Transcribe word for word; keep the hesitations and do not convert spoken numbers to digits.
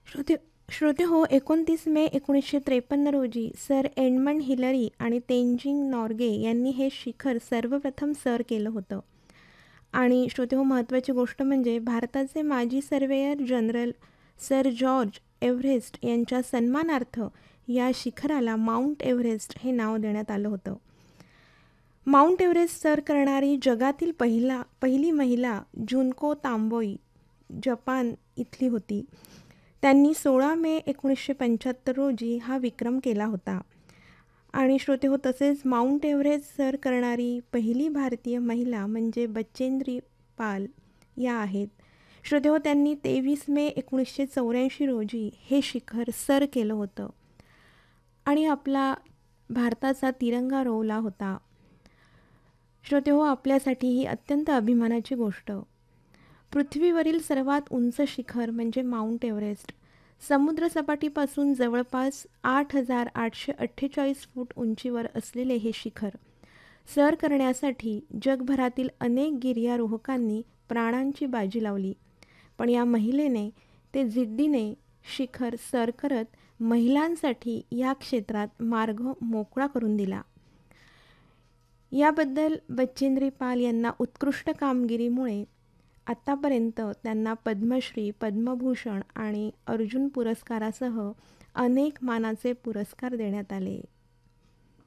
श्रोते श्रोते हो, एकोणतीस मे एकोणीसशे त्रेपन्न रोजी सर एडमंड हिलरी आणि तेनजिंग नॉर्गे यांनी हे शिखर सर्वप्रथम सर केलं होतं. आणि श्रोते हो, महत्त्वाची गोष्ट म्हणजे भारताचे माजी surveyor general sir George Everest यांच्या सन्मानार्थ या शिखराला माउंट एव्हरेस्ट हे नाव देण्यात आलं होतं. माउंट एव्हरेस्ट सर करणारी जगातील पहिला पहिली महिला जुनको तांबोई जपान इथली होती. त्यांनी सोळा मे एकोणीसशे पंच्याहत्तर रोजी हा विक्रम केला होता. आणि श्रोते हो, तसेच माउंट एव्हरेस्ट सर करणारी पहिली भारतीय महिला म्हणजे बचेंद्री पाल या आहेत. श्रोते हो, त्यांनी तेवीस मे एकोणीसशे चौऱ्याऐंशी रोजी हे शिखर सर केलं होतं आणि आपला भारताचा तिरंगा रोवला होता. श्रोते हो, आपल्यासाठी ही अत्यंत अभिमानाची गोष्ट. पृथ्वीवरील सर्वात उंच शिखर म्हणजे माउंट एव्हरेस्ट समुद्रसपाटीपासून जवळपास आठ हजार आठशे अठ्ठेचाळीस फूट उंचीवर असलेले हे शिखर सर करण्यासाठी जगभरातील अनेक गिर्यारोहकांनी प्राणांची बाजी लावली. पण या महिलेने ते जिद्दीने शिखर सर करत महिलांसाठी या क्षेत्रात मार्ग मोकळा करून दिला. याबद्दल बचेंद्री पाल यांना उत्कृष्ट कामगिरीमुळे आत्तापर्यंत त्यांना पद्मश्री, पद्मभूषण आणि अर्जुन पुरस्कारासह अनेक मानाचे पुरस्कार देण्यात आले.